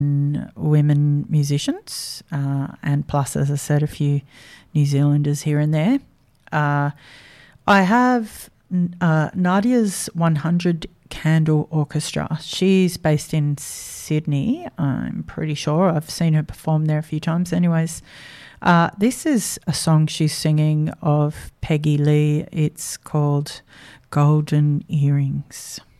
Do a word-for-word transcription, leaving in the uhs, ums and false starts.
women musicians, uh, and plus, as I said, a few New Zealanders here and there. Uh, I have uh, Nadia's one hundred Candle Orchestra. She's based in Sydney, I'm pretty sure. I've seen her perform there a few times. Anyways, uh, this is a song she's singing of Peggy Lee. It's called Golden Earrings.